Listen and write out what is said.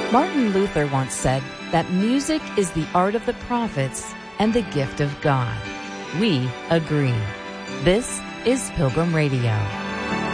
Martin Luther once said that music is the art of the prophets and the gift of God. We agree. This is Pilgrim Radio.